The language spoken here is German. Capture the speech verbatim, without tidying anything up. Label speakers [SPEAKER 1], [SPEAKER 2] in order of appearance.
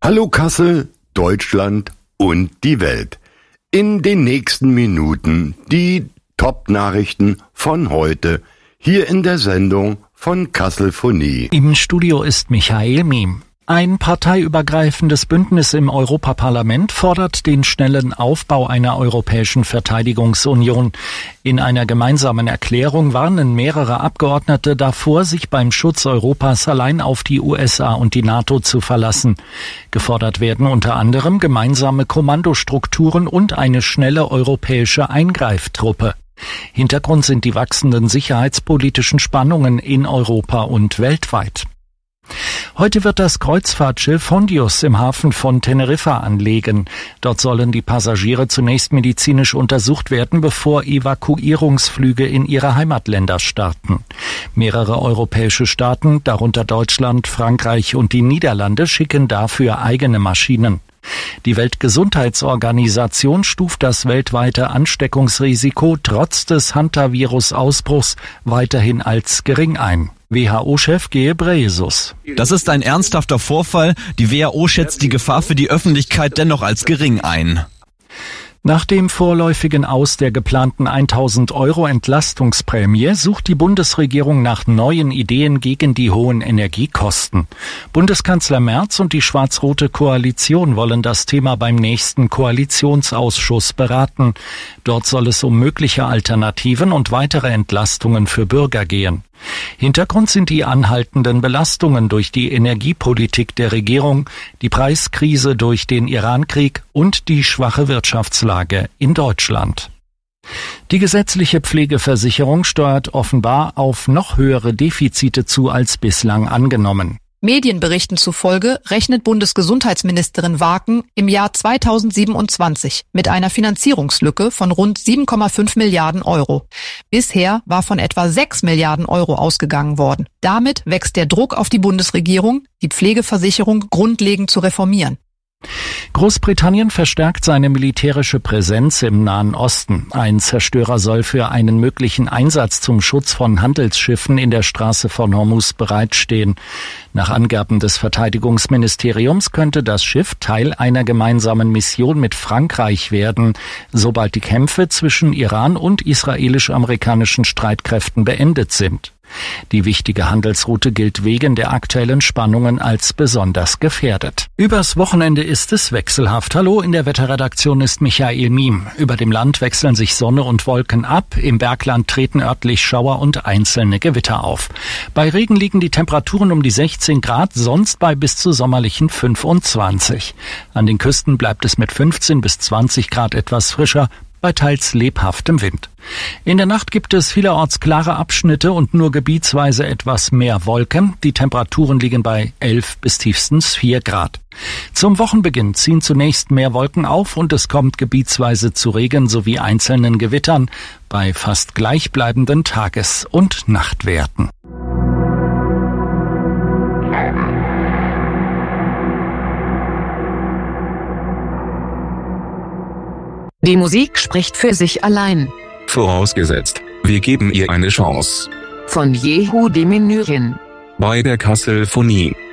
[SPEAKER 1] Hallo Kassel, Deutschland und die Welt. In den nächsten Minuten die Top-Nachrichten von heute hier in der Sendung von Kasselphonie.
[SPEAKER 2] Im Studio ist Michael Miem. Ein parteiübergreifendes Bündnis im Europaparlament fordert den schnellen Aufbau einer europäischen Verteidigungsunion. In einer gemeinsamen Erklärung warnen mehrere Abgeordnete davor, sich beim Schutz Europas allein auf die U S A und die NATO zu verlassen. Gefordert werden unter anderem gemeinsame Kommandostrukturen und eine schnelle europäische Eingreiftruppe. Hintergrund sind die wachsenden sicherheitspolitischen Spannungen in Europa und weltweit. Heute wird das Kreuzfahrtschiff Hondius im Hafen von Teneriffa anlegen. Dort sollen die Passagiere zunächst medizinisch untersucht werden, bevor Evakuierungsflüge in ihre Heimatländer starten. Mehrere europäische Staaten, darunter Deutschland, Frankreich und die Niederlande, schicken dafür eigene Maschinen. Die Weltgesundheitsorganisation stuft das weltweite Ansteckungsrisiko trotz des Hantavirus-Ausbruchs weiterhin als gering ein. W H O-Chef Ghebreyesus.
[SPEAKER 3] Das ist ein ernsthafter Vorfall. Die W H O schätzt die Gefahr für die Öffentlichkeit dennoch als gering ein.
[SPEAKER 2] Nach dem vorläufigen Aus der geplanten tausend Euro Entlastungsprämie sucht die Bundesregierung nach neuen Ideen gegen die hohen Energiekosten. Bundeskanzler Merz und die schwarz-rote Koalition wollen das Thema beim nächsten Koalitionsausschuss beraten. Dort soll es um mögliche Alternativen und weitere Entlastungen für Bürger gehen. Hintergrund sind die anhaltenden Belastungen durch die Energiepolitik der Regierung, die Preiskrise durch den Irankrieg und die schwache Wirtschaftslage in Deutschland. Die gesetzliche Pflegeversicherung steuert offenbar auf noch höhere Defizite zu als bislang angenommen.
[SPEAKER 4] Medienberichten zufolge rechnet Bundesgesundheitsministerin Waken im Jahr zweitausendsiebenundzwanzig mit einer Finanzierungslücke von rund sieben Komma fünf Milliarden Euro. Bisher war von etwa sechs Milliarden Euro ausgegangen worden. Damit wächst der Druck auf die Bundesregierung, die Pflegeversicherung grundlegend zu reformieren.
[SPEAKER 2] Großbritannien verstärkt seine militärische Präsenz im Nahen Osten. Ein Zerstörer soll für einen möglichen Einsatz zum Schutz von Handelsschiffen in der Straße von Hormuz bereitstehen. Nach Angaben des Verteidigungsministeriums könnte das Schiff Teil einer gemeinsamen Mission mit Frankreich werden, sobald die Kämpfe zwischen Iran und israelisch-amerikanischen Streitkräften beendet sind. Die wichtige Handelsroute gilt wegen der aktuellen Spannungen als besonders gefährdet. Übers Wochenende ist es wechselhaft. Hallo, in der Wetterredaktion ist Michael Miem. Über dem Land wechseln sich Sonne und Wolken ab. Im Bergland treten örtlich Schauer und einzelne Gewitter auf. Bei Regen liegen die Temperaturen um die sechzehn Grad, sonst bei bis zu sommerlichen fünfundzwanzig. An den Küsten bleibt es mit fünfzehn bis zwanzig Grad etwas frischer, bei teils lebhaftem Wind. In der Nacht gibt es vielerorts klare Abschnitte und nur gebietsweise etwas mehr Wolken. Die Temperaturen liegen bei elf bis tiefstens vier Grad. Zum Wochenbeginn ziehen zunächst mehr Wolken auf und es kommt gebietsweise zu Regen sowie einzelnen Gewittern bei fast gleichbleibenden Tages- und Nachtwerten.
[SPEAKER 5] Die Musik spricht für sich allein.
[SPEAKER 6] Vorausgesetzt, wir geben ihr eine Chance.
[SPEAKER 5] Von Yehudi Menuhin.
[SPEAKER 6] Bei der Kasselphonie.